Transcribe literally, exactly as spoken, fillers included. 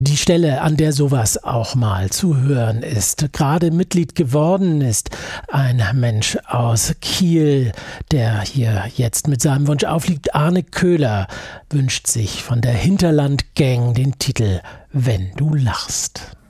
Die Stelle, an der sowas auch mal zu hören ist. Gerade Mitglied geworden ist ein Mensch aus Kiel, der hier jetzt mit seinem Wunsch aufliegt. Arne Köhler wünscht sich von der Hinterland Gang den Titel »Wenn du lachst«.